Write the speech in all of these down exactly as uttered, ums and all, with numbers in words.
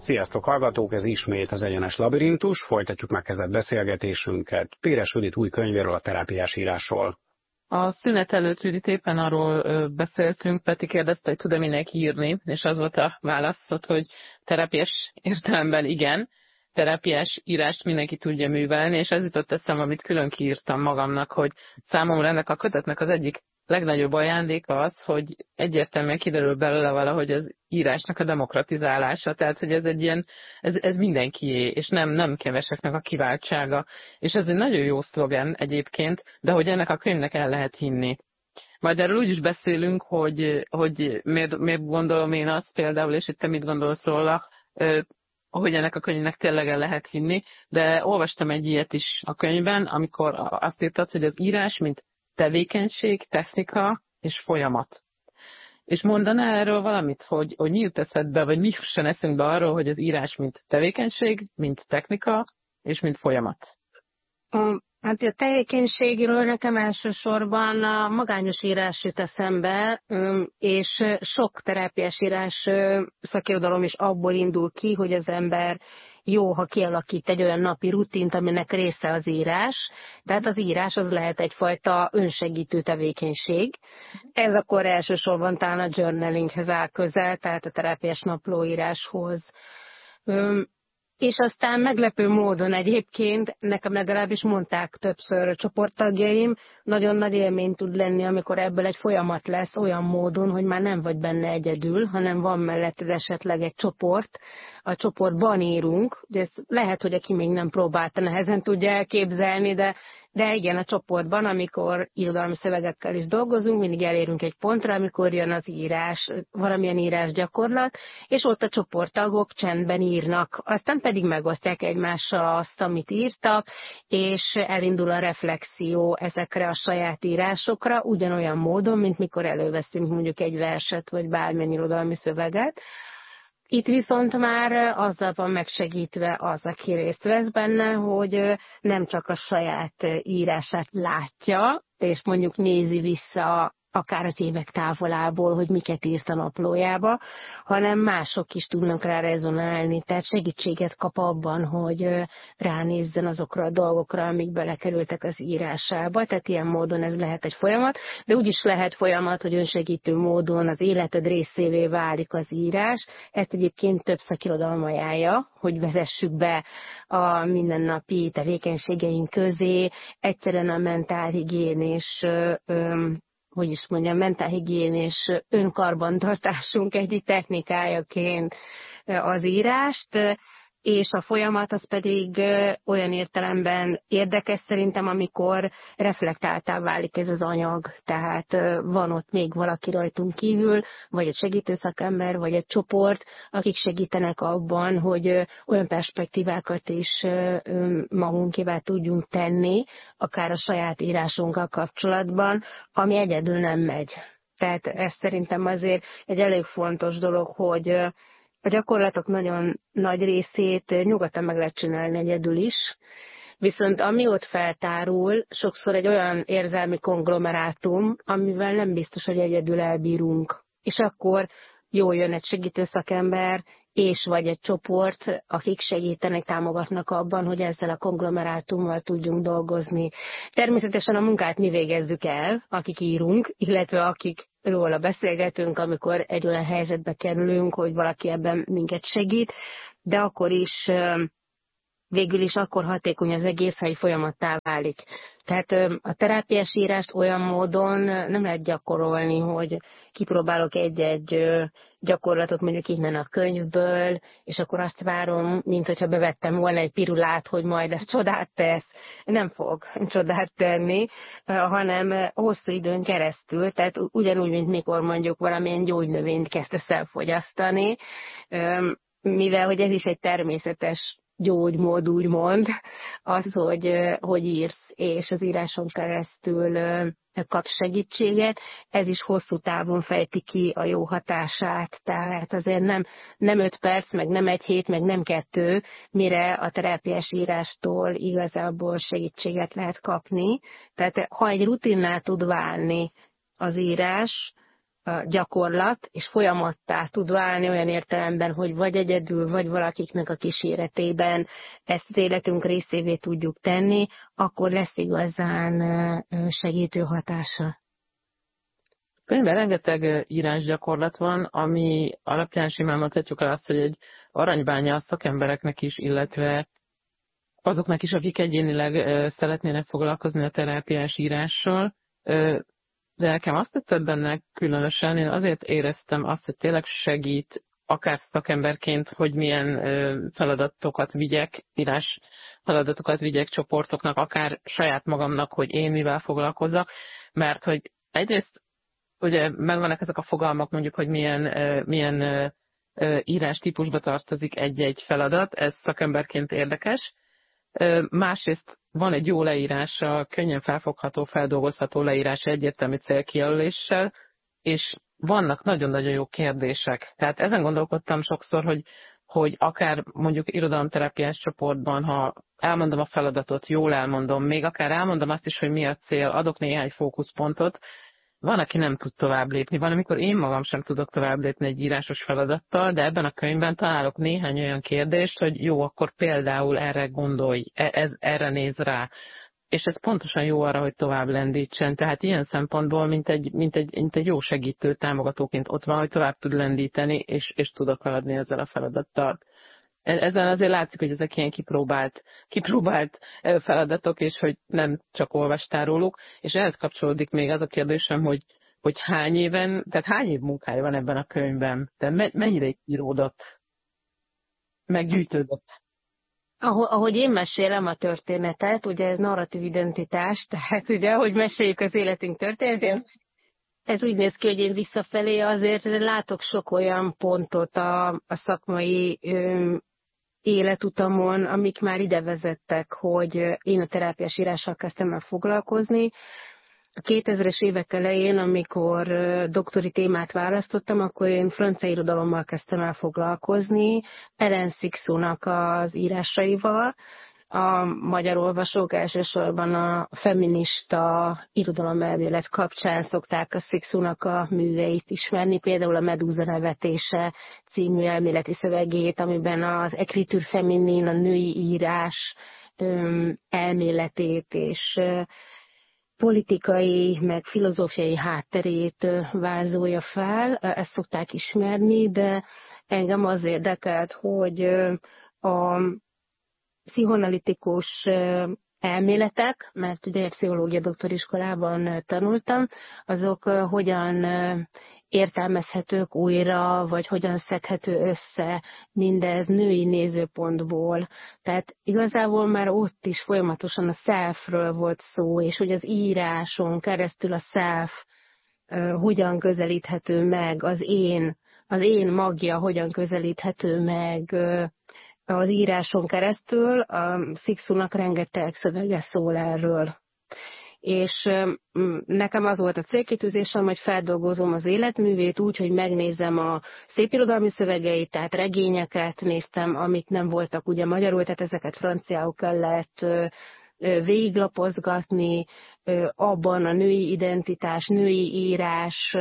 Sziasztok hallgatók, ez ismét az Egyenes Labirintus, folytatjuk megkezdett beszélgetésünket Péres Judit új könyvéről, a terápiás írásról. A szünet előtt, Judit, éppen arról ö, beszéltünk, Peti kérdezte, hogy tud-e mindenki írni, és az volt a válaszod, hogy terápiás értelemben igen, terápiás írást mindenki tudja művelni, és ez jutott eszembe, amit külön kiírtam magamnak, hogy számomra ennek a kötetnek az egyik legnagyobb ajándéka az, hogy egyértelműen kiderül belőle valahogy az írásnak a demokratizálása, tehát hogy ez egy ilyen, ez, ez mindenkié, és nem, nem keveseknek a kiváltsága. És ez egy nagyon jó szlogen egyébként, de hogy ennek a könyvnek el lehet hinni. Majd erről úgy is beszélünk, hogy, hogy miért, miért gondolom én azt például, és itt te mit gondolsz róla, hogy ennek a könyvnek tényleg el lehet hinni, de olvastam egy ilyet is a könyvben, amikor azt írtad, hogy az írás, mint tevékenység, technika és folyamat. És mondaná erről valamit, hogy, hogy mi jut eszedbe, vagy mi jusson eszünkbe arról, hogy az írás mint tevékenység, mint technika és mint folyamat? Hát a tevékenységről nekem elsősorban a magányos írás jut eszembe, és sok terápiás írás szakirodalom is abból indul ki, hogy az ember jó, ha kialakít egy olyan napi rutint, aminek része az írás, tehát az írás az lehet egyfajta önsegítő tevékenység. Ez akkor elsősorban talán a journalinghez áll közel, tehát a terápiás naplóíráshoz. És aztán meglepő módon egyébként, nekem legalábbis mondták többször a csoporttagjaim, nagyon nagy élmény tud lenni, amikor ebből egy folyamat lesz olyan módon, hogy már nem vagy benne egyedül, hanem van melletted esetleg egy csoport, a csoportban írunk, de ez lehet, hogy aki még nem próbálta, nehezen tudja elképzelni, de, de igen, a csoportban, amikor irodalmi szövegekkel is dolgozunk, mindig elérünk egy pontra, amikor jön az írás, valamilyen írás gyakorlat, és ott a csoporttagok csendben írnak, aztán pedig megosztják egymással azt, amit írtak, és elindul a reflexió ezekre a saját írásokra, ugyanolyan módon, mint mikor előveszünk mondjuk egy verset, vagy bármilyen irodalmi szöveget. Itt viszont már azzal van megsegítve az, aki részt vesz benne, hogy nem csak a saját írását látja, és mondjuk nézi vissza akár az évek távolából, hogy miket írt a naplójába, hanem mások is tudnak rá rezonálni, tehát segítséget kap abban, hogy ránézzen azokra a dolgokra, amik belekerültek az írásába, tehát ilyen módon ez lehet egy folyamat, de úgy is lehet folyamat, hogy önsegítő módon az életed részévé válik az írás. Ezt egyébként több szakirodalom ajánlja, hogy vezessük be a mindennapi tevékenységeink közé, egyszerűen a mentálhigiénés hogy is mondjam, mentálhigiénés önkarbantartásunk egyik technikájaként az írást, és a folyamat az pedig olyan értelemben érdekes szerintem, amikor reflektáltá válik ez az anyag, tehát van ott még valaki rajtunk kívül, vagy egy segítőszakember, vagy egy csoport, akik segítenek abban, hogy olyan perspektívákat is magunkévá tudjunk tenni, akár a saját írásunkkal kapcsolatban, ami egyedül nem megy. Tehát ez szerintem azért egy elég fontos dolog, hogy a gyakorlatok nagyon nagy részét nyugodtan meg lehet csinálni egyedül is, viszont ami ott feltárul, sokszor egy olyan érzelmi konglomerátum, amivel nem biztos, hogy egyedül elbírunk. És akkor jól jön egy segítőszakember, és vagy egy csoport, akik segítenek, támogatnak abban, hogy ezzel a konglomerátummal tudjunk dolgozni. Természetesen a munkát mi végezzük el, akik írunk, illetve akik róla beszélgetünk, amikor egy olyan helyzetbe kerülünk, hogy valaki ebben minket segít, de akkor is végül is akkor hatékony az egész, ha egy folyamattá válik. Tehát a terápiás írást olyan módon nem lehet gyakorolni, hogy kipróbálok egy-egy gyakorlatot mondjuk innen a könyvből, és akkor azt várom, mint hogyha bevettem volna egy pirulát, hogy majd ez csodát tesz. Nem fog csodát tenni, hanem hosszú időn keresztül, tehát ugyanúgy, mint mikor mondjuk valamilyen gyógynövényt kezdesz el fogyasztani, mivel hogy ez is egy természetes gyógymód, úgymond, az, hogy, hogy írsz, és az íráson keresztül kapsz segítséget, ez is hosszú távon fejti ki a jó hatását, tehát azért nem, nem öt perc, meg nem egy hét, meg nem kettő, mire a terápiás írástól igazából segítséget lehet kapni. Tehát ha egy rutinnál tud válni az írás, gyakorlat, és folyamattá tud válni olyan értelemben, hogy vagy egyedül, vagy valakiknek a kíséretében ezt az életünk részévé tudjuk tenni, akkor lesz igazán segítő hatása. Könyvben rengeteg írásgyakorlat van, ami alapján simán mondhatjuk el azt, hogy egy aranybánya a szakembereknek is, illetve azoknak is, akik egyénileg szeretnének foglalkozni a terápiás írással. De nekem azt tetszett benne különösen, én azért éreztem azt, hogy tényleg segít akár szakemberként, hogy milyen feladatokat vigyek, írás feladatokat vigyek csoportoknak, akár saját magamnak, hogy én mivel foglalkozzak, mert hogy egyrészt ugye megvannak ezek a fogalmak, mondjuk, hogy milyen, milyen írás típusba tartozik egy-egy feladat, ez szakemberként érdekes. Másrészt van egy jó leírása, könnyen felfogható, feldolgozható leírás egyértelmű célkijelöléssel, és vannak nagyon-nagyon jó kérdések. Tehát ezen gondolkodtam sokszor, hogy, hogy akár mondjuk irodalomterápiás csoportban, ha elmondom a feladatot, jól elmondom, még akár elmondom azt is, hogy mi a cél, adok néhány fókuszpontot, van, aki nem tud tovább lépni. Van, amikor én magam sem tudok tovább lépni egy írásos feladattal, de ebben a könyvben találok néhány olyan kérdést, hogy jó, akkor például erre gondolj, ez, erre néz rá. És ez pontosan jó arra, hogy tovább lendítsen. Tehát ilyen szempontból, mint egy, mint egy, mint egy jó segítő, támogatóként ott van, hogy tovább tud lendíteni, és, és tudok haladni ezzel a feladattal. Ezen azért látszik, hogy ezek ilyen kipróbált, kipróbált feladatok, és hogy nem csak olvastál róluk. És ehhez kapcsolódik még az a kérdésem, hogy, hogy hány éven, tehát hány év munkája van ebben a könyvben? Tehát mennyire íródott, meggyűjtődött? Ahogy én mesélem a történetet, ugye ez narratív identitás, tehát ugye, ahogy meséljük az életünk történetét, ez úgy néz ki, hogy én visszafelé azért látok sok olyan pontot a, a szakmai ö, életutamon, amik már ide vezettek, hogy én a terápiás írással kezdtem el foglalkozni. A kétezres évek elején, amikor doktori témát választottam, akkor én francia irodalommal kezdtem el foglalkozni, Ellen Sixou-nak az írásaival. A magyar olvasók elsősorban a feminista irodalomelmélet kapcsán szokták a Sixou-nak a műveit ismerni, például a Medúza nevetése című elméleti szövegét, amiben az écriture féminine, a női írás elméletét és politikai, meg filozófiai hátterét vázolja fel, ezt szokták ismerni, de engem az érdekelt, hogy a pszichoanalitikus elméletek, mert ugye pszichológia doktoriskolában tanultam, azok hogyan értelmezhetők újra, vagy hogyan szedhető össze mindez női nézőpontból. Tehát igazából már ott is folyamatosan a selfről volt szó, és hogy az íráson keresztül a self hogyan közelíthető meg, az én, az én magja hogyan közelíthető meg az íráson keresztül. A Sixou-nak rengeteg szövege szól erről. És nekem az volt a célkitűzésem, hogy feldolgozom az életművét úgy, hogy megnézem a szépirodalmi szövegeit, tehát regényeket néztem, amik nem voltak ugye magyarul, tehát ezeket franciául kellett végiglapozgatni, abban a női identitás, női írás,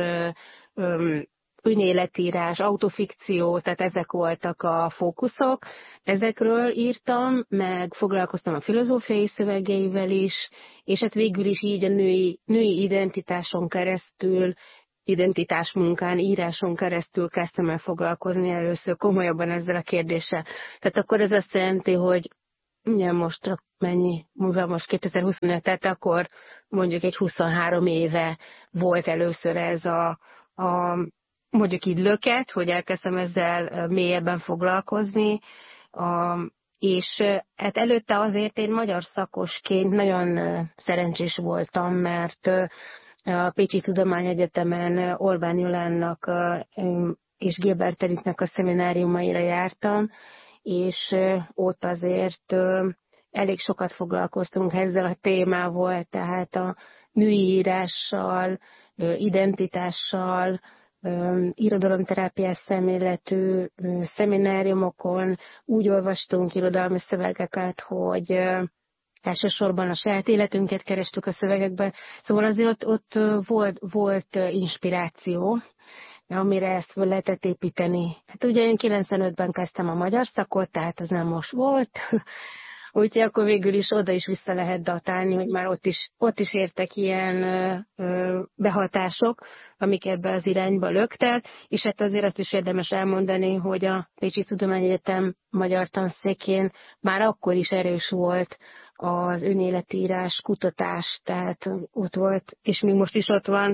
önéletírás, autofikció, tehát ezek voltak a fókuszok. Ezekről írtam, meg foglalkoztam a filozófiai szövegeivel is, és hát végül is így a női, női identitáson keresztül, identitásmunkán, íráson keresztül kezdtem el foglalkozni először komolyabban ezzel a kérdéssel. Tehát akkor ez azt jelenti, hogy ugye most mennyi, mivel most kétezer-huszonöt, tehát akkor mondjuk egy huszonhárom éve volt először ez a, a mondjuk így löket, hogy elkezdtem ezzel mélyebben foglalkozni, a, és hát előtte azért én magyar szakosként nagyon szerencsés voltam, mert a Pécsi Tudományegyetemen Orbán Jolánnak és Gilbert Edithnek a szemináriumaira jártam, és ott azért elég sokat foglalkoztunk ezzel a témával, tehát a női írással, identitással, irodalomterápiás szemléletű szemináriumokon úgy olvastunk irodalmi szövegeket, hogy elsősorban a saját életünket kerestük a szövegekben, szóval azért ott, ott volt, volt inspiráció, amire ezt föl lehetett építeni. Hát ugye én kilencvenötben kezdtem a magyar szakot, tehát az nem most volt, úgyhogy akkor végül is oda is vissza lehet datálni, hogy már ott is, ott is értek ilyen ö, ö, behatások, amik ebbe az irányba löktek, és hát azért azt is érdemes elmondani, hogy a Pécsi Tudományegyetem magyar tanszékén már akkor is erős volt az önéletírás, kutatás, tehát ott volt, és még most is ott van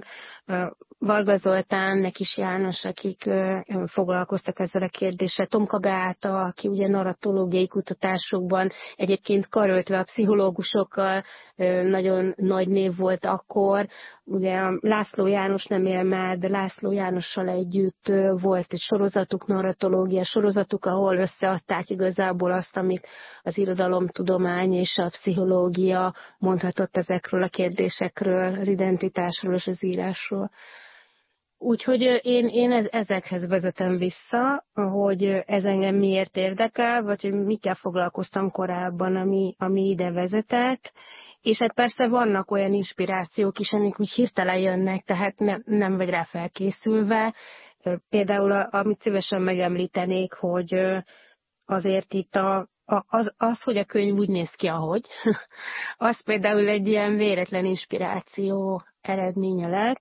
Varga Zoltán, Nekis János, akik foglalkoztak ezzel a kérdéssel, Tomka Beáta, aki ugye narratológiai kutatásokban egyébként karöltve a pszichológusokkal nagyon nagy név volt akkor, ugye a László János nem él már, de László Jánossal együtt volt egy sorozatuk, narratológia sorozatuk, ahol összeadták igazából azt, amit az irodalomtudomány és a pszichológia mondhatott ezekről a kérdésekről, az identitásról és az írásról. Úgyhogy én, én ezekhez vezetem vissza, hogy ez engem miért érdekel, vagy hogy mikkel foglalkoztam korábban, ami, ami ide vezetett. És hát persze vannak olyan inspirációk is, amik úgy hirtelen jönnek, tehát ne, nem vagy rá felkészülve. Például, amit szívesen megemlítenék, hogy azért itt a, a, az, az, hogy a könyv úgy néz ki, ahogy, az például egy ilyen véletlen inspiráció eredménye lett.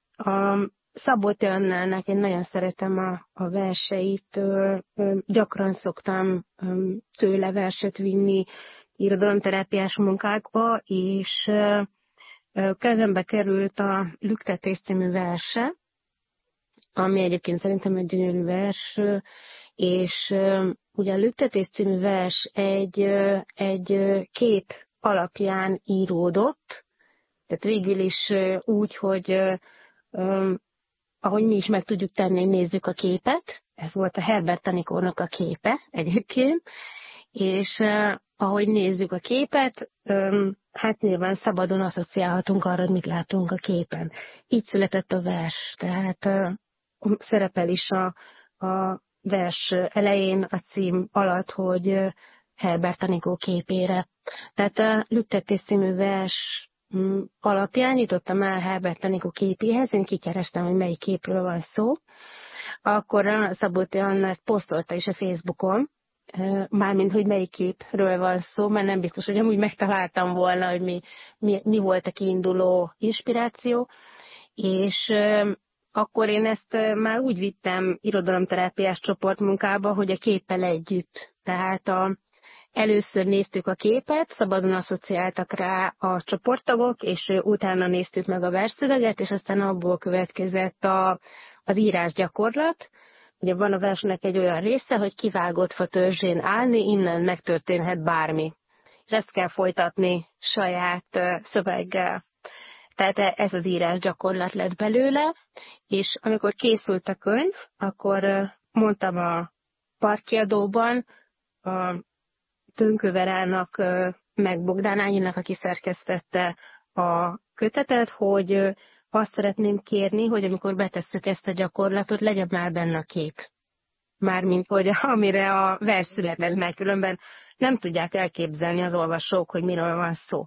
A Szabolcs Annának én nagyon szeretem a, a verseit, gyakran szoktam tőle verset vinni irodalomterápiás munkákba, és kezembe került a Lüktetés című verse, ami egyébként szerintem egy gyönyörű vers, és ugye a Lüktetés című vers egy, egy kép alapján íródott, tehát végül is úgy, hogy ahogy mi is meg tudjuk tenni, nézzük a képet, ez volt a Herbert Anikónak a képe egyébként, és ahogy nézzük a képet, hát nyilván szabadon asszociálhatunk arra, hogy mit látunk a képen. Így született a vers, tehát szerepel is a, a vers elején a cím alatt, hogy Herbert Anikó képére. Tehát a Lüktetés című vers alapján nyitottam el Herbert Anikó képéhez, én kikerestem, hogy melyik képről van szó. Akkor a Szabolcs Anna ezt posztolta is a Facebookon, mármint, hogy melyik képről van szó, mert nem biztos, hogy amúgy megtaláltam volna, hogy mi, mi, mi volt a kiinduló inspiráció, és akkor én ezt már úgy vittem irodalomterápiás csoportmunkába, hogy a képpel együtt. Tehát a, először néztük a képet, szabadon asszociáltak rá a csoporttagok, és utána néztük meg a versszöveget, és aztán abból következett a, az írásgyakorlat. Ugye van a versnek egy olyan része, hogy kivágott fa törzsén állni, innen megtörténhet bármi. És ezt kell folytatni saját szöveggel. Tehát ez az írás gyakorlat lett belőle, és amikor készült a könyv, akkor mondtam a parkkiadóban a Tönkő Verának, meg Bogdán Ányinak, aki szerkesztette a kötetet, hogy azt szeretném kérni, hogy amikor betesszük ezt a gyakorlatot, legyen már benne a kép. Mármint, hogy amire a vers született, mert különben nem tudják elképzelni az olvasók, hogy miről van szó.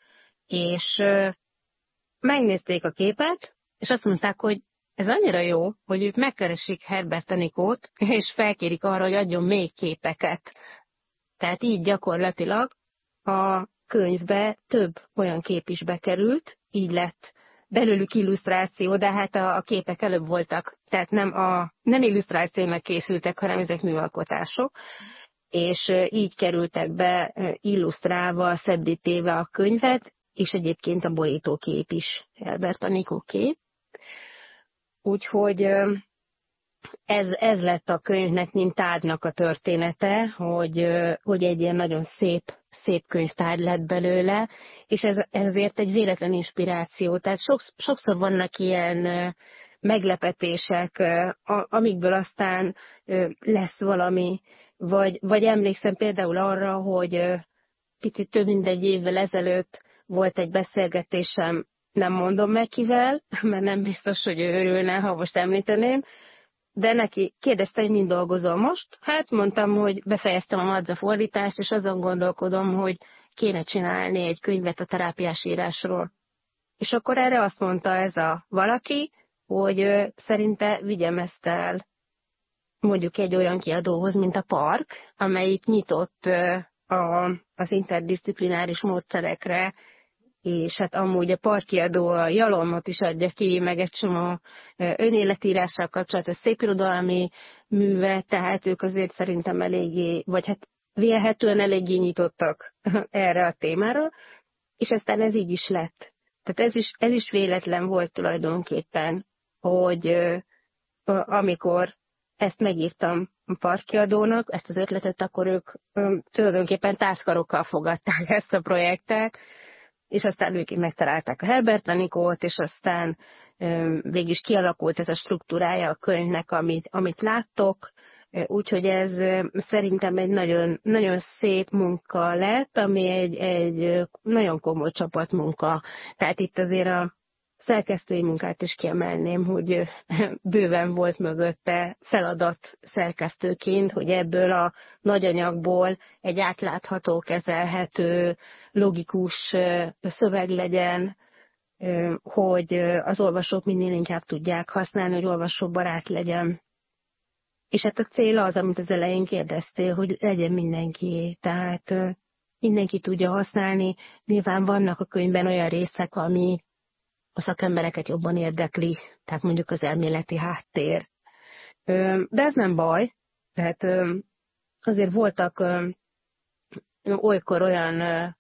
És megnézték a képet, és azt mondták, hogy ez annyira jó, hogy ők megkeresik Herbert Anikót, és felkérik arra, hogy adjon még képeket. Tehát így gyakorlatilag a könyvbe több olyan kép is bekerült, így lett belőlük illusztráció, de hát a, a képek előbb voltak, tehát nem, a, nem illusztrációnak készültek, hanem ezek műalkotások, és így kerültek be illusztrálva, szebbítéve a könyvet, és egyébként a borítókép is Herbert Anikó kép. Úgyhogy ez, ez lett a könyvnek, mint tárgynak a története, hogy, hogy egy ilyen nagyon szép, szép könyvtárgy lett belőle, és ez, ezért egy véletlen inspiráció. Tehát sokszor, sokszor vannak ilyen meglepetések, amikből aztán lesz valami, vagy, vagy emlékszem például arra, hogy picit több mint egy évvel ezelőtt volt egy beszélgetésem, nem mondom meg kivel, mert nem biztos, hogy ő örülne, ha most említeném, de neki kérdezte, hogy mind dolgozol most. Hát mondtam, hogy befejeztem a Madza fordítást, és azon gondolkodom, hogy kéne csinálni egy könyvet a terápiás írásról. És akkor erre azt mondta ez a valaki, hogy szerinte vigyem ezt el mondjuk egy olyan kiadóhoz, mint a Park, amelyik nyitott a, az interdisziplináris módszerekre, és hát amúgy a Park kiadó a Jalomot is adja ki, meg egy csomó önéletírással kapcsolatos szépirodalmi műve, tehát ők azért szerintem eléggé, vagy hát vélhetően eléggé nyitottak erre a témára, és aztán ez így is lett. Tehát ez is, ez is véletlen volt tulajdonképpen, hogy amikor ezt megírtam a Parkkiadónak, ezt az ötletet, akkor ők tulajdonképpen tártkarokkal fogadták ezt a projektet, és aztán ők megtalálták a Herbert Anikót, és aztán végül is kialakult ez a struktúrája a könyvnek, amit, amit láttok, úgyhogy ez szerintem egy nagyon, nagyon szép munka lett, ami egy, egy nagyon komoly csapatmunka. Tehát itt azért a szerkesztői munkát is kiemelném, hogy bőven volt mögötte feladat szerkesztőként, hogy ebből a nagy anyagból egy átlátható, kezelhető, logikus szöveg legyen, hogy az olvasók minél inkább tudják használni, hogy olvasóbarát legyen. És hát a cél az, amit az elején kérdeztél, hogy legyen mindenkié, tehát mindenki tudja használni. Nyilván vannak a könyvben olyan részek, ami a szakembereket jobban érdekli, tehát mondjuk az elméleti háttér. De ez nem baj, tehát azért voltak olykor olyan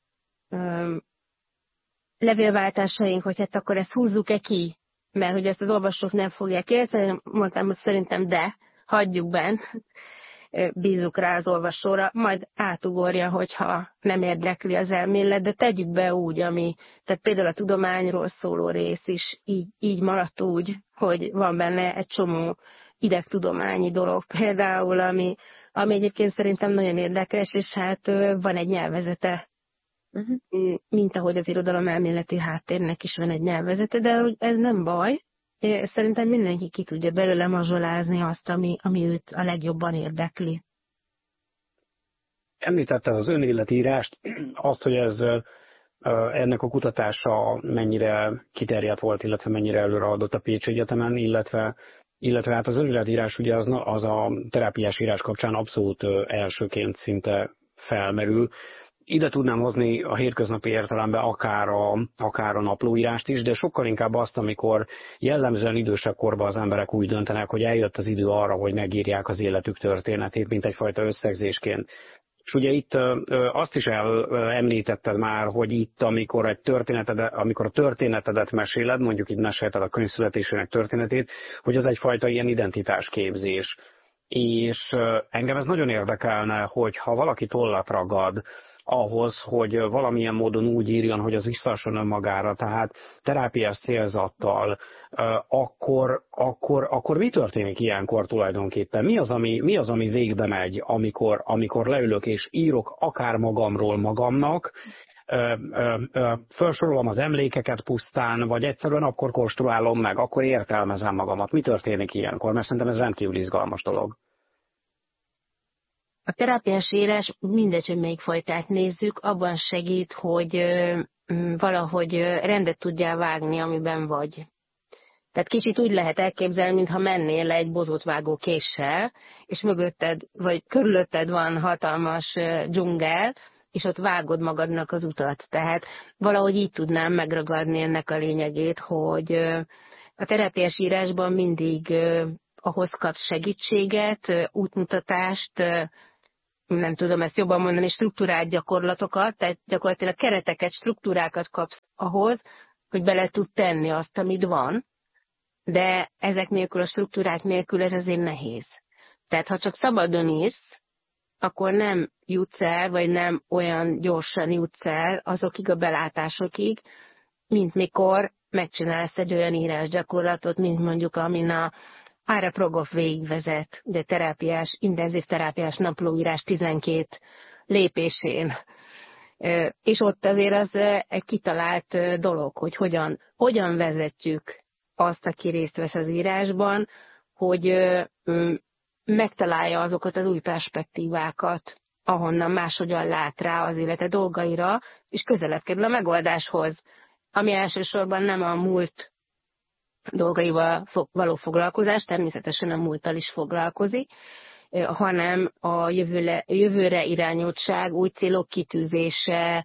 levélváltásaink, hogy hát akkor ezt húzzuk-e ki, mert hogy ezt az olvasók nem fogják érteni, mondtam, hogy szerintem de, hagyjuk benn, bízzuk rá az olvasóra, majd átugorja, hogyha nem érdekli az elmélet, de tegyük be úgy, ami, tehát például a tudományról szóló rész is így, így maradt úgy, hogy van benne egy csomó idegtudományi dolog például, ami, ami egyébként szerintem nagyon érdekes, és hát van egy nyelvezete, uh-huh. mint ahogy az irodalom elméleti háttérnek is van egy nyelvezete, de ez nem baj. Szerintem mindenki ki tudja belőle mazsolázni azt, ami, ami őt a legjobban érdekli. Említetted az önéletírást, azt, hogy ez ennek a kutatása mennyire kiterjedt volt, illetve mennyire előreadott a Pécsi Egyetemen, illetve, illetve hát az önéletírás ugye az, az a terápiás írás kapcsán abszolút elsőként szinte felmerül. Ide tudnám hozni a hétköznapi értelemben akár a, akár a naplóírást is, de sokkal inkább azt, amikor jellemzően idősebb korban az emberek úgy döntenek, hogy eljött az idő arra, hogy megírják az életük történetét, mint egyfajta összegzésként. És ugye itt azt is említetted már, hogy itt, amikor, egy történeted, amikor a történetedet meséled, mondjuk itt mesélted a könyv születésének történetét, hogy az egyfajta ilyen identitásképzés. És engem ez nagyon érdekelne, hogy ha valaki tollat ragad ahhoz, hogy valamilyen módon úgy írjon, hogy az visszahasson önmagára, tehát terápiás célzattal, akkor, akkor, akkor mi történik ilyenkor tulajdonképpen? Mi az, ami, mi az, ami végbe megy, amikor, amikor leülök és írok akár magamról magamnak, felsorolom az emlékeket pusztán, vagy egyszerűen akkor konstruálom meg, akkor értelmezem magamat. Mi történik ilyenkor? Mert szerintem ez rendkívül izgalmas dolog. A terápiás írás, mindegy, hogy melyik fajtát nézzük, abban segít, hogy valahogy rendet tudjál vágni, amiben vagy. Tehát kicsit úgy lehet elképzelni, mintha mennél egy bozótvágó késsel, és mögötted, vagy körülötted van hatalmas dzsungel, és ott vágod magadnak az utat. Tehát valahogy így tudnám megragadni ennek a lényegét, hogy a terápiás írásban mindig ahhoz kapsz segítséget, útmutatást, nem tudom ezt jobban mondani, struktúrált gyakorlatokat, tehát gyakorlatilag kereteket, struktúrákat kapsz ahhoz, hogy bele tud tenni azt, amit van, de ezek nélkül, a struktúrák nélkül ez azért nehéz. Tehát ha csak szabadon írsz, akkor nem jutsz el, vagy nem olyan gyorsan jutsz el azokig a belátásokig, mint mikor megcsinálsz egy olyan írásgyakorlatot, mint mondjuk amin a Ára Progoff végigvezet, ugye terápiás, intenzív terápiás naplóírás tizenkét lépésén. És ott azért az egy kitalált dolog, hogy hogyan, hogyan vezetjük azt, aki részt vesz az írásban, hogy megtalálja azokat az új perspektívákat, ahonnan máshogyan lát rá az élete dolgaira, és közelebb kerül a megoldáshoz, ami elsősorban nem a múlt dolgaival való foglalkozás, természetesen a múlttal is foglalkozik, hanem a jövőre, jövőre irányultság, új célok kitűzése,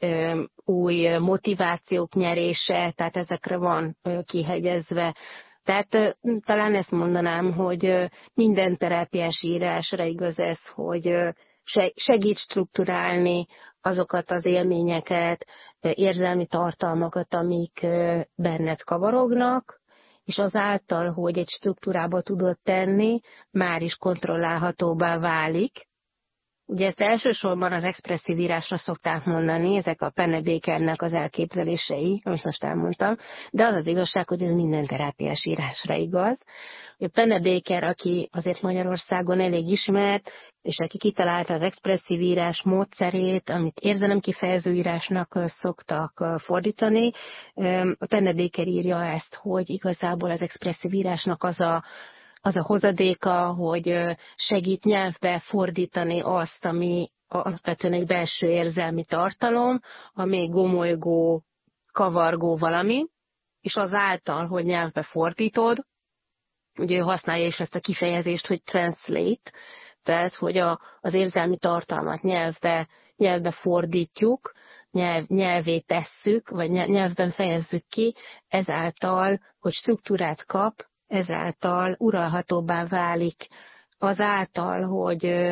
új motivációk nyerése, tehát ezekre van kihegyezve. Tehát talán ezt mondanám, hogy minden terápiás írásra igaz ez, hogy segít strukturálni azokat az élményeket, érzelmi tartalmakat, amik benned kavarognak, és azáltal, hogy egy struktúrába tudod tenni, már is kontrollálhatóbbá válik. Ugye ezt elsősorban az expresszív írásra szokták mondani, ezek a Pennebakernek az elképzelései, amit most elmondtam, de az az igazság, hogy ez minden terápiás írásra igaz. A Pennebaker, aki azért Magyarországon elég ismert, és aki kitalálta az expresszív írás módszerét, amit érzelemkifejező írásnak szoktak fordítani. A Pennebaker írja ezt, hogy igazából az expresszív írásnak az a az a hozadéka, hogy segít nyelvbe fordítani azt, ami alapvetően egy belső érzelmi tartalom, ami gomolygó, kavargó valami, és azáltal, hogy nyelvbe fordítod, ugye ő használja is ezt a kifejezést, hogy translate, tehát, hogy a, az érzelmi tartalmat nyelvbe, nyelvbe fordítjuk, nyelv, nyelvé tesszük, vagy nyelvben fejezzük ki, ezáltal, hogy struktúrát kap, ezáltal uralhatóbbá válik, azáltal, hogy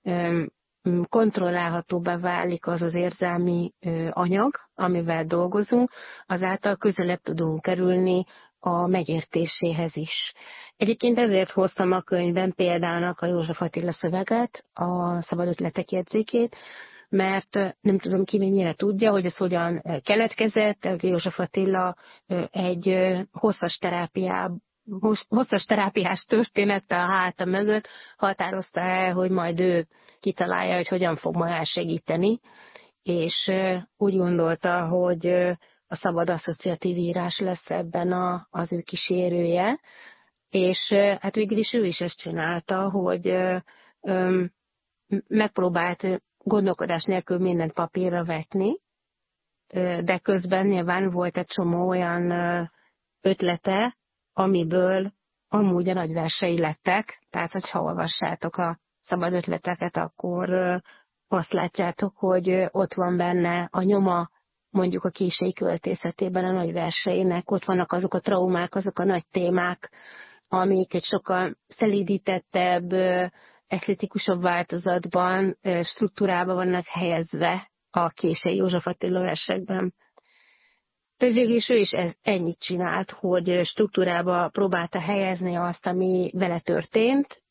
kontrollálhatóbbá válik az az érzelmi anyag, amivel dolgozunk, azáltal közelebb tudunk kerülni a megértéséhez is. Egyébként ezért hoztam a könyvben példának a József Attila szöveget, a Szabad Ötletek jegyzékét, mert nem tudom ki mennyire tudja, hogy ez hogyan keletkezett. József Attila egy hosszas terápiában, hosszas terápiás történettel a háta mögött határozta el, hogy majd ő kitalálja, hogy hogyan fog ma elsegíteni, és úgy gondolta, hogy a szabad asszociatív írás lesz ebben a, az ő kísérője, és hát végül is ő is ezt csinálta, hogy megpróbált gondolkodás nélkül mindent papírra vetni, de közben nyilván volt egy csomó olyan ötlete, amiből amúgy a nagy versei lettek, tehát hogyha olvassátok a Szabad Ötleteket, akkor azt látjátok, hogy ott van benne a nyoma, mondjuk a Kései költészetében a nagy verseinek, ott vannak azok a traumák, azok a nagy témák, amik egy sokkal szelídítettebb, esztetikusabb változatban, struktúrában vannak helyezve a Kései József Attila versekben. Végül is ő is ez, ennyit csinált, hogy struktúrába próbálta helyezni azt, ami vele történt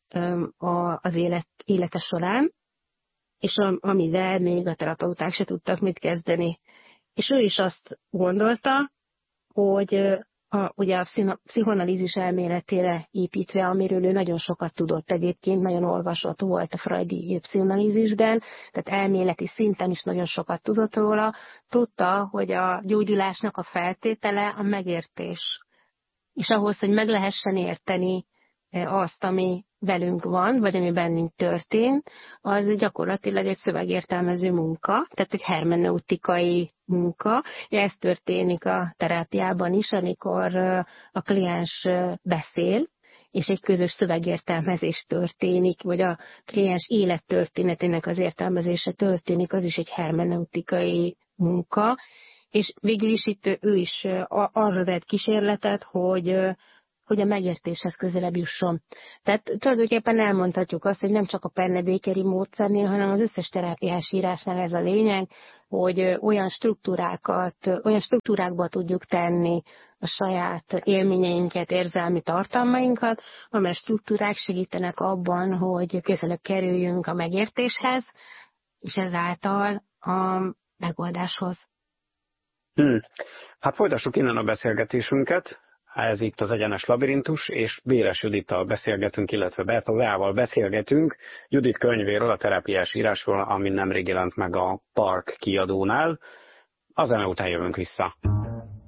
az élet, élete során, és amivel még a terapeuták se tudtak mit kezdeni. És ő is azt gondolta, hogy a, ugye a pszichoanalízis elméletére építve, amiről ő nagyon sokat tudott egyébként, nagyon olvasott volt a freudi pszichoanalízisben, tehát elméleti szinten is nagyon sokat tudott róla, tudta, hogy a gyógyulásnak a feltétele a megértés. És ahhoz, hogy meg lehessen érteni azt, ami velünk van, vagy ami bennünk történt, az gyakorlatilag egy szövegértelmező munka, tehát egy hermeneutikai munka. Ez történik a terápiában is, amikor a kliens beszél, és egy közös szövegértelmezés történik, vagy a kliens élettörténetének az értelmezése történik, az is egy hermeneutikai munka. És végül is itt ő is arra tett kísérletet, hogy hogy a megértéshez közelebb jusson. Tehát tulajdonképpen elmondhatjuk azt, hogy nem csak a Pennebakeri módszernél, hanem az összes terápiás írásnál ez a lényeg, hogy olyan struktúrákat, olyan struktúrákba tudjuk tenni a saját élményeinket, érzelmi tartalmainkat, amely struktúrák segítenek abban, hogy közelebb kerüljünk a megértéshez, és ezáltal a megoldáshoz. Hmm. Hát folytassuk innen a beszélgetésünket. Ez itt az Egyenes Labirintus, és Véres Judittal beszélgetünk, illetve Bertolával beszélgetünk Judit könyvéről, a terápiás írásról, ami nemrég jelent meg a Park kiadónál. A zene után jövünk vissza.